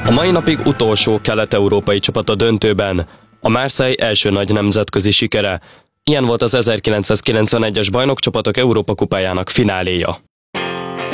A mai napig utolsó kelet-európai csapat a döntőben. A Marseille első nagy nemzetközi sikere. Ilyen volt az 1991-es bajnokcsapatok Európa kupájának fináléja.